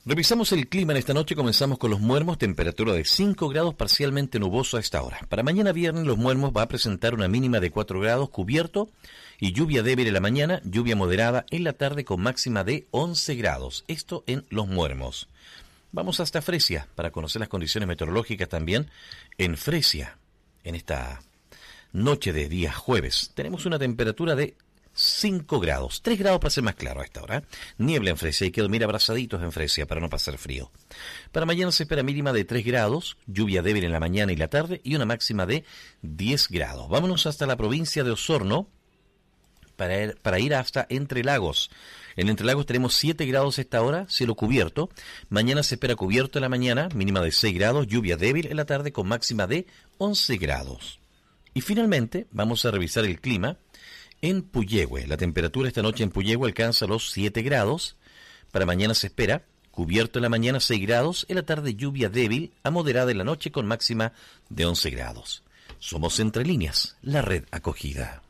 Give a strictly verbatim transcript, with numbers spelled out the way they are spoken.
Revisamos el clima en esta noche, comenzamos con Los Muermos, temperatura de cinco grados, parcialmente nuboso a esta hora. Para mañana viernes Los Muermos va a presentar una mínima de cuatro grados, cubierto, y lluvia débil en la mañana, lluvia moderada en la tarde con máxima de once grados. Esto en Los Muermos. Vamos hasta Fresia para conocer las condiciones meteorológicas también en Fresia. En esta noche de día jueves tenemos una temperatura de cinco grados, tres grados para ser más claro a esta hora. Niebla en Fresia, hay que dormir abrazaditos en Fresia para no pasar frío. Para mañana se espera mínima de tres grados, lluvia débil en la mañana y la tarde y una máxima de diez grados. Vámonos hasta la provincia de Osorno para ir, para ir hasta Entre Lagos. En Entre Lagos tenemos siete grados a esta hora, cielo cubierto. Mañana se espera cubierto en la mañana, mínima de seis grados, lluvia débil en la tarde con máxima de once grados. Y finalmente vamos a revisar el clima en Puyehue. La temperatura esta noche en Puyehue alcanza los siete grados. Para mañana se espera cubierto en la mañana seis grados, en la tarde lluvia débil a moderada en la noche con máxima de once grados. Somos Entre Líneas, la red acogida.